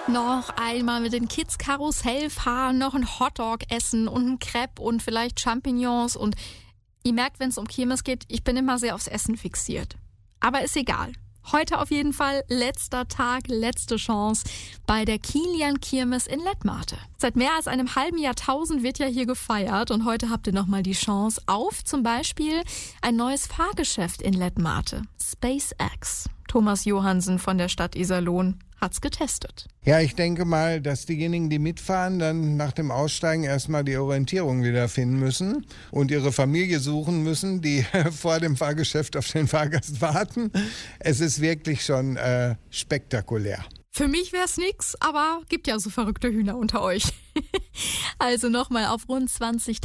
Noch einmal mit den Kids Karussell fahren, noch ein Hotdog essen und ein Crepe und vielleicht Champignons. Und ihr merkt, wenn es um Kirmes geht, ich bin immer sehr aufs Essen fixiert. Aber ist egal. Heute auf jeden Fall letzter Tag, letzte Chance bei der Kilian Kirmes in Letmathe. Seit mehr als einem halben Jahrtausend wird ja hier gefeiert und heute habt ihr nochmal die Chance auf zum Beispiel ein neues Fahrgeschäft in Letmathe. SpaceX. Thomas Johansen von der Stadt Iserlohn hat's getestet. Ja, ich denke mal, dass diejenigen, die mitfahren, dann nach dem Aussteigen erstmal die Orientierung wiederfinden müssen und ihre Familie suchen müssen, die vor dem Fahrgeschäft auf den Fahrgast warten. Es ist wirklich schon spektakulär. Für mich wär's nix, aber gibt ja so verrückte Hühner unter euch. Also nochmal auf rund 20